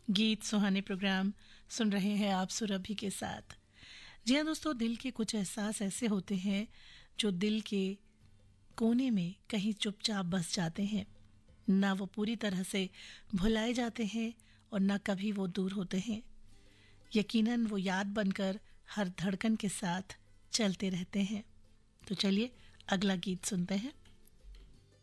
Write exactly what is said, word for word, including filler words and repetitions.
गीत सुहाने प्रोग्राम सुन रहे हैं आप सुरभि के साथ। जी हाँ दोस्तों, दिल के कुछ एहसास ऐसे होते हैं जो दिल के कोने में कहीं चुपचाप बस जाते हैं। ना वो पूरी तरह से भुलाए जाते हैं और ना कभी वो दूर होते हैं। यकीनन वो याद बनकर हर धड़कन के साथ चलते रहते हैं। तो चलिए अगला गीत सुनते हैं।